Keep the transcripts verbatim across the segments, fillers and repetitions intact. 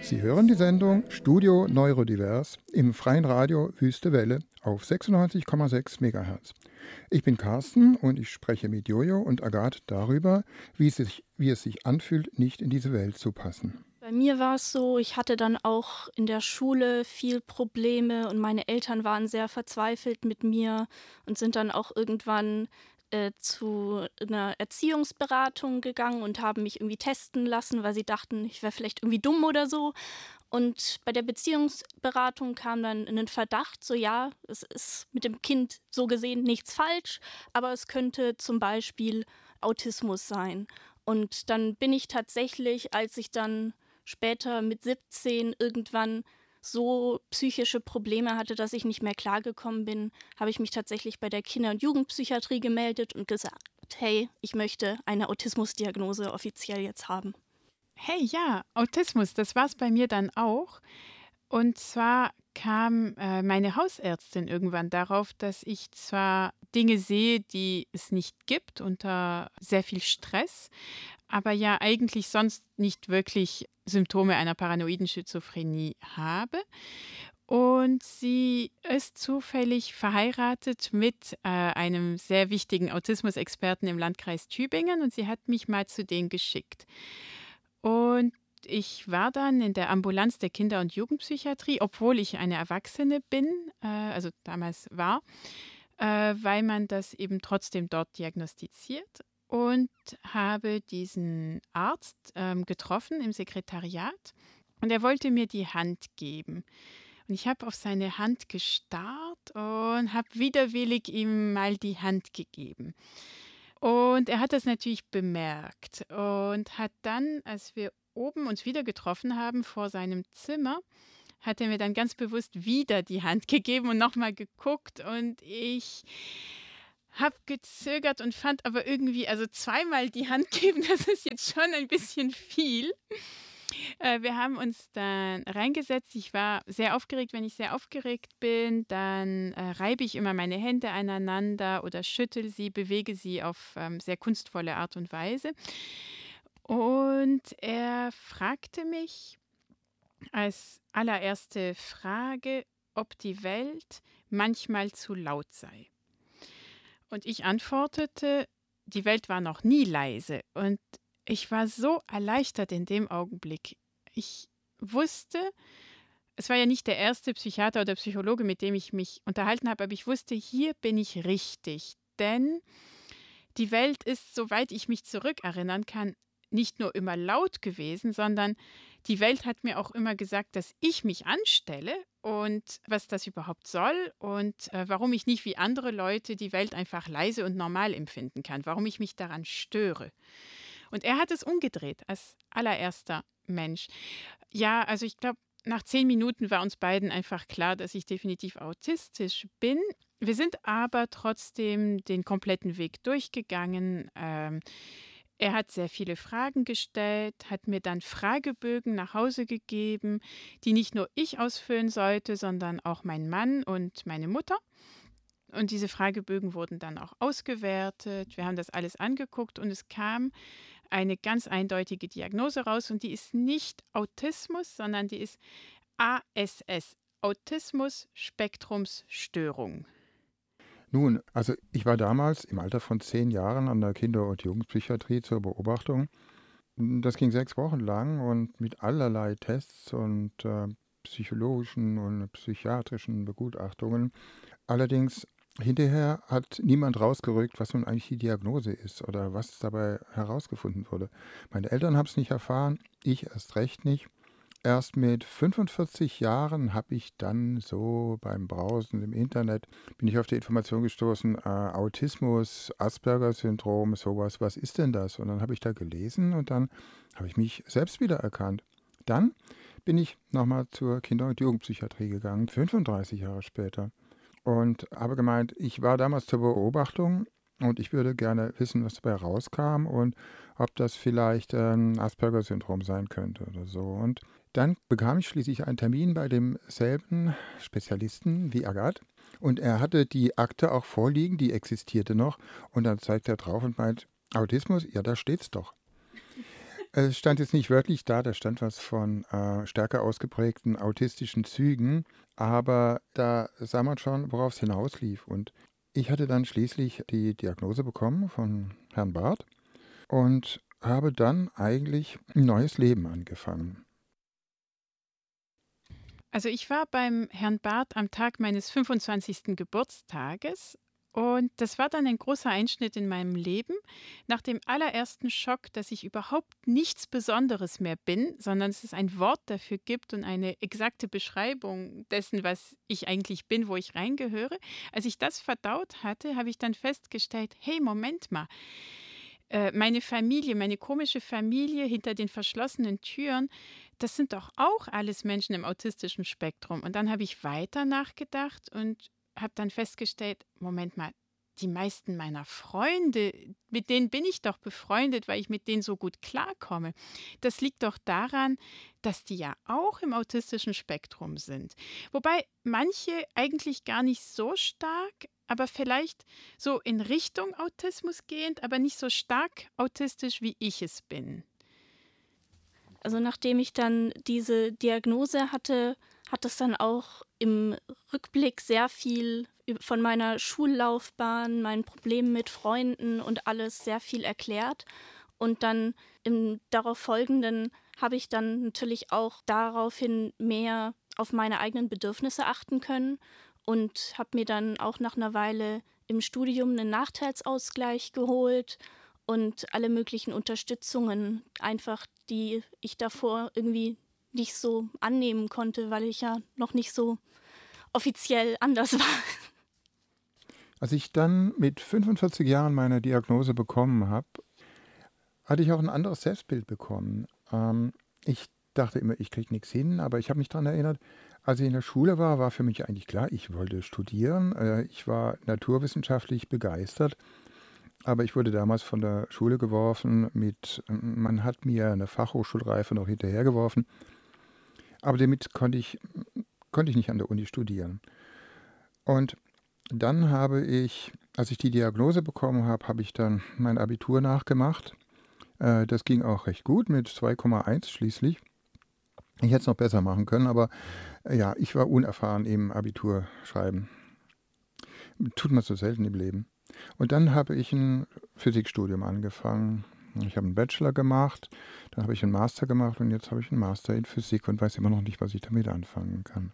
Sie hören die Sendung Studio Neurodivers im freien Radio Wüste Welle auf sechsundneunzig Komma sechs Megahertz. Ich bin Carsten und ich spreche mit Jojo und Agathe darüber, wie es sich, wie es sich anfühlt, nicht in diese Welt zu passen. Bei mir war es so, ich hatte dann auch in der Schule viel Probleme und meine Eltern waren sehr verzweifelt mit mir und sind dann auch irgendwann äh, zu einer Erziehungsberatung gegangen und haben mich irgendwie testen lassen, weil sie dachten, ich wäre vielleicht irgendwie dumm oder so. Und bei der Beziehungsberatung kam dann in den Verdacht, so ja, es ist mit dem Kind so gesehen nichts falsch, aber es könnte zum Beispiel Autismus sein. Und dann bin ich tatsächlich, als ich dann später mit siebzehn irgendwann so psychische Probleme hatte, dass ich nicht mehr klargekommen bin, habe ich mich tatsächlich bei der Kinder- und Jugendpsychiatrie gemeldet und gesagt, hey, ich möchte eine Autismusdiagnose offiziell jetzt haben. Hey, ja, Autismus, das war es bei mir dann auch. Und zwar kam äh, meine Hausärztin irgendwann darauf, dass ich zwar Dinge sehe, die es nicht gibt, unter sehr viel Stress, aber ja eigentlich sonst nicht wirklich Symptome einer paranoiden Schizophrenie habe. Und sie ist zufällig verheiratet mit äh, einem sehr wichtigen Autismusexperten im Landkreis Tübingen und sie hat mich mal zu denen geschickt. Und ich war dann in der Ambulanz der Kinder- und Jugendpsychiatrie, obwohl ich eine Erwachsene bin, äh, also damals war, äh, weil man das eben trotzdem dort diagnostiziert und habe diesen Arzt ähm, getroffen im Sekretariat und er wollte mir die Hand geben. Und ich habe auf seine Hand gestarrt und habe widerwillig ihm mal die Hand gegeben. Und er hat das natürlich bemerkt und hat dann, als wir oben uns wieder getroffen haben vor seinem Zimmer, hat er mir dann ganz bewusst wieder die Hand gegeben und nochmal geguckt und ich habe gezögert und fand aber irgendwie, also zweimal die Hand geben, das ist jetzt schon ein bisschen viel. Äh, wir haben uns dann reingesetzt. Ich war sehr aufgeregt. Wenn ich sehr aufgeregt bin, dann äh, reibe ich immer meine Hände aneinander oder schüttel sie, bewege sie auf ähm, sehr kunstvolle Art und Weise. Und er fragte mich als allererste Frage, ob die Welt manchmal zu laut sei. Und ich antwortete, die Welt war noch nie leise. Und ich war so erleichtert in dem Augenblick. Ich wusste, es war ja nicht der erste Psychiater oder Psychologe, mit dem ich mich unterhalten habe, aber ich wusste, hier bin ich richtig. Denn die Welt ist, soweit ich mich zurückerinnern kann, nicht nur immer laut gewesen, sondern die Welt hat mir auch immer gesagt, dass ich mich anstelle und was das überhaupt soll und äh, warum ich nicht wie andere Leute die Welt einfach leise und normal empfinden kann, warum ich mich daran störe. Und er hat es umgedreht als allererster Mensch. Ja, also ich glaube, nach zehn Minuten war uns beiden einfach klar, dass ich definitiv autistisch bin. Wir sind aber trotzdem den kompletten Weg durchgegangen. Ähm, er hat sehr viele Fragen gestellt, hat mir dann Fragebögen nach Hause gegeben, die nicht nur ich ausfüllen sollte, sondern auch mein Mann und meine Mutter. Und diese Fragebögen wurden dann auch ausgewertet. Wir haben das alles angeguckt und es kam eine ganz eindeutige Diagnose raus. Und die ist nicht Autismus, sondern die ist A S S, Autismus-Spektrumsstörung. Nun, also ich war damals im Alter von zehn Jahren an der Kinder- und Jugendpsychiatrie zur Beobachtung. Das ging sechs Wochen lang und mit allerlei Tests und äh, psychologischen und psychiatrischen Begutachtungen. Allerdings hinterher hat niemand rausgerückt, was nun eigentlich die Diagnose ist oder was dabei herausgefunden wurde. Meine Eltern haben es nicht erfahren, ich erst recht nicht. Erst mit fünfundvierzig Jahren habe ich dann so beim Browsen im Internet, bin ich auf die Information gestoßen, äh, Autismus, Asperger-Syndrom, sowas, was ist denn das? Und dann habe ich da gelesen und dann habe ich mich selbst wiedererkannt. Dann bin ich nochmal zur Kinder- und Jugendpsychiatrie gegangen, fünfunddreißig Jahre später. Und habe gemeint, ich war damals zur Beobachtung und ich würde gerne wissen, was dabei rauskam und ob das vielleicht ein ähm, Asperger-Syndrom sein könnte oder so. Und dann bekam ich schließlich einen Termin bei demselben Spezialisten wie Agathe. Und er hatte die Akte auch vorliegen, die existierte noch. Und dann zeigt er drauf und meint, Autismus, ja, da steht's doch. Es stand jetzt nicht wörtlich da, da stand was von äh, stärker ausgeprägten autistischen Zügen, aber da sah man schon, worauf es hinauslief. Und ich hatte dann schließlich die Diagnose bekommen von Herrn Barth und habe dann eigentlich ein neues Leben angefangen. Also ich war beim Herrn Barth am Tag meines fünfundzwanzigsten Geburtstages und das war dann ein großer Einschnitt in meinem Leben. Nach dem allerersten Schock, dass ich überhaupt nichts Besonderes mehr bin, sondern dass es ein Wort dafür gibt und eine exakte Beschreibung dessen, was ich eigentlich bin, wo ich reingehöre. Als ich das verdaut hatte, habe ich dann festgestellt, hey, Moment mal, äh, meine Familie, meine komische Familie hinter den verschlossenen Türen, das sind doch auch alles Menschen im autistischen Spektrum. Und dann habe ich weiter nachgedacht und habe dann festgestellt, Moment mal, die meisten meiner Freunde, mit denen bin ich doch befreundet, weil ich mit denen so gut klarkomme. Das liegt doch daran, dass die ja auch im autistischen Spektrum sind. Wobei manche eigentlich gar nicht so stark, aber vielleicht so in Richtung Autismus gehend, aber nicht so stark autistisch, wie ich es bin. Also nachdem ich dann diese Diagnose hatte, hat es dann auch im Rückblick sehr viel üb- von meiner Schullaufbahn, meinen Problemen mit Freunden und alles sehr viel erklärt. Und dann im darauf folgenden habe ich dann natürlich auch daraufhin mehr auf meine eigenen Bedürfnisse achten können und habe mir dann auch nach einer Weile im Studium einen Nachteilsausgleich geholt und alle möglichen Unterstützungen einfach, die ich davor irgendwie nicht so annehmen konnte, weil ich ja noch nicht so offiziell anders war. Als ich dann mit fünfundvierzig Jahren meine Diagnose bekommen habe, hatte ich auch ein anderes Selbstbild bekommen. Ähm, ich dachte immer, ich kriege nichts hin, aber ich habe mich daran erinnert, als ich in der Schule war, war für mich eigentlich klar, ich wollte studieren. Äh, ich war naturwissenschaftlich begeistert, aber ich wurde damals von der Schule geworfen mit, man hat mir eine Fachhochschulreife noch hinterhergeworfen, aber damit konnte ich, konnte ich nicht an der Uni studieren. Und dann habe ich, als ich die Diagnose bekommen habe, habe ich dann mein Abitur nachgemacht. Äh, Das ging auch recht gut mit zwei Komma eins schließlich. Ich hätte es noch besser machen können, aber äh, ja, ich war unerfahren im Abiturschreiben. Tut man so selten im Leben. Und dann habe ich ein Physikstudium angefangen. Ich habe einen Bachelor gemacht, dann habe ich einen Master gemacht und jetzt habe ich einen Master in Physik und weiß immer noch nicht, was ich damit anfangen kann.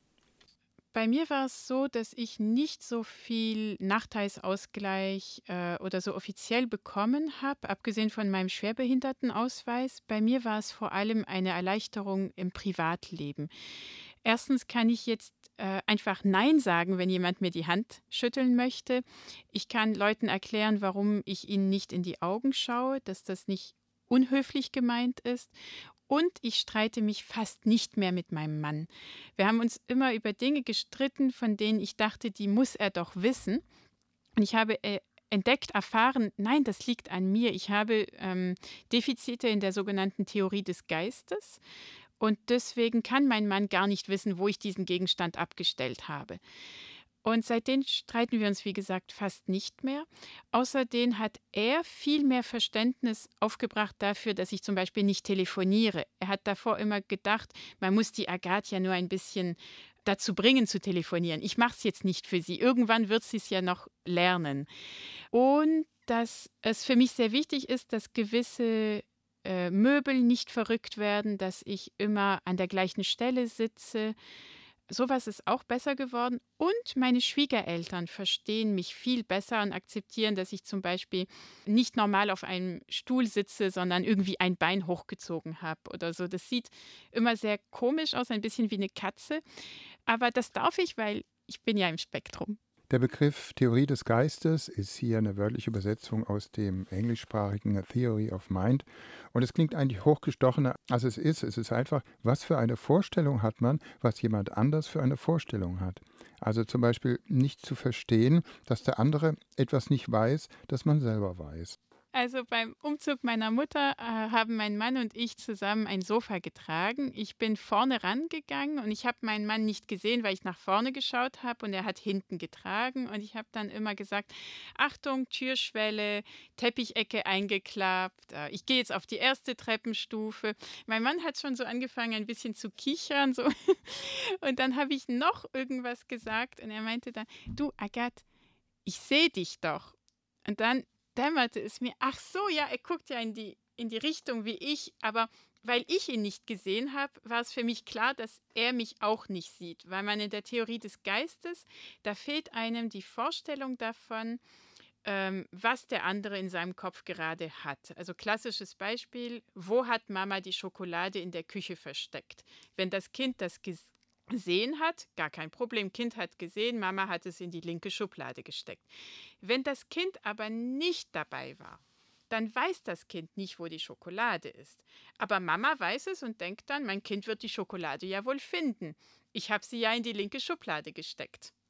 Bei mir war es so, dass ich nicht so viel Nachteilsausgleich äh, oder so offiziell bekommen habe, abgesehen von meinem Schwerbehindertenausweis. Bei mir war es vor allem eine Erleichterung im Privatleben. Erstens kann ich jetzt äh, einfach Nein sagen, wenn jemand mir die Hand schütteln möchte. Ich kann Leuten erklären, warum ich ihnen nicht in die Augen schaue, dass das nicht unhöflich gemeint ist. Und ich streite mich fast nicht mehr mit meinem Mann. Wir haben uns immer über Dinge gestritten, von denen ich dachte, die muss er doch wissen. Und ich habe äh, entdeckt, erfahren, nein, das liegt an mir. Ich habe ähm, Defizite in der sogenannten Theorie des Geistes. Und deswegen kann mein Mann gar nicht wissen, wo ich diesen Gegenstand abgestellt habe. Und seitdem streiten wir uns, wie gesagt, fast nicht mehr. Außerdem hat er viel mehr Verständnis aufgebracht dafür, dass ich zum Beispiel nicht telefoniere. Er hat davor immer gedacht, man muss die Agathe ja nur ein bisschen dazu bringen, zu telefonieren. Ich mache es jetzt nicht für sie. Irgendwann wird sie es ja noch lernen. Und dass es für mich sehr wichtig ist, dass gewisse äh, Möbel nicht verrückt werden, dass ich immer an der gleichen Stelle sitze. Sowas ist auch besser geworden. Und meine Schwiegereltern verstehen mich viel besser und akzeptieren, dass ich zum Beispiel nicht normal auf einem Stuhl sitze, sondern irgendwie ein Bein hochgezogen habe oder so. Das sieht immer sehr komisch aus, ein bisschen wie eine Katze. Aber das darf ich, weil ich bin ja im Spektrum. Der Begriff Theorie des Geistes ist hier eine wörtliche Übersetzung aus dem englischsprachigen Theory of Mind. Und es klingt eigentlich hochgestochener, als es ist. Es ist einfach, was für eine Vorstellung hat man, was jemand anders für eine Vorstellung hat. Also zum Beispiel nicht zu verstehen, dass der andere etwas nicht weiß, das man selber weiß. Also beim Umzug meiner Mutter äh, haben mein Mann und ich zusammen ein Sofa getragen. Ich bin vorne rangegangen und ich habe meinen Mann nicht gesehen, weil ich nach vorne geschaut habe und er hat hinten getragen. Und ich habe dann immer gesagt, Achtung, Türschwelle, Teppichecke eingeklappt. äh, Ich gehe jetzt auf die erste Treppenstufe. Mein Mann hat schon so angefangen, ein bisschen zu kichern. So. Und dann habe ich noch irgendwas gesagt und er meinte dann, du Agathe, ich sehe dich doch. Und dann dämmerte es mir, ach so, ja, er guckt ja in die, in die Richtung wie ich, aber weil ich ihn nicht gesehen habe, war es für mich klar, dass er mich auch nicht sieht, weil man in der Theorie des Geistes, da fehlt einem die Vorstellung davon, ähm, was der andere in seinem Kopf gerade hat. Also klassisches Beispiel, wo hat Mama die Schokolade in der Küche versteckt? Wenn das Kind das ges- gesehen hat, gar kein Problem. Kind hat gesehen, Mama hat es in die linke Schublade gesteckt. Wenn das Kind aber nicht dabei war, dann weiß das Kind nicht, wo die Schokolade ist. Aber Mama weiß es und denkt dann, mein Kind wird die Schokolade ja wohl finden. Ich habe sie ja in die linke Schublade gesteckt.